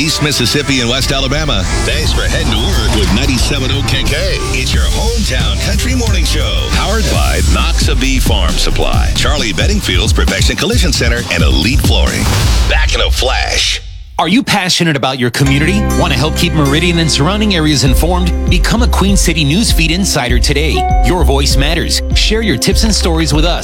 East Mississippi and West Alabama. Thanks for heading to work with 97.0 KK. It's your hometown country morning show. Powered by Noxa-B Farm Supply, Charlie Bedingfield's Perfection Collision Center, and Elite Flooring. Back in a flash. Are you passionate about your community? Want to help keep Meridian and surrounding areas informed? Become a Queen City Newsfeed Insider today. Your voice matters. Share your tips and stories with us.